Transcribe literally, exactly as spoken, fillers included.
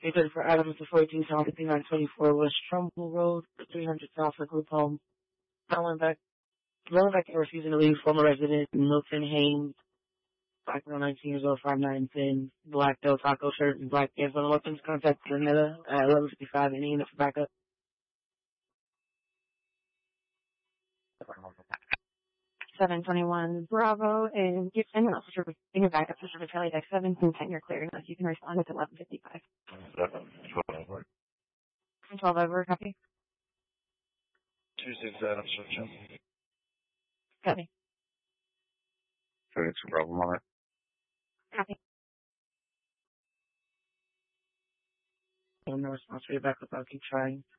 three thirty-four Adams to forty-two South fifty-nine twenty-four West Trumbull Road, three hundred South for group home. Rolling back, rolling back and refusing to leave, former resident Milton Haynes, black male, nineteen years old, five nine thin, black Del Taco shirt, and black pants on weapons. Contact Renetta at eleven fifty-five and Ian for backup. seven twenty-one Bravo, and give anyone else for your backup to Service Valley Deck seven and ten. You're clear enough. You can respond at eleven fifty-five. twelve over, copy. two six Adams, search. Copy. Phoenix Bravo, on it. Copy. No response for your backup. I'll keep trying.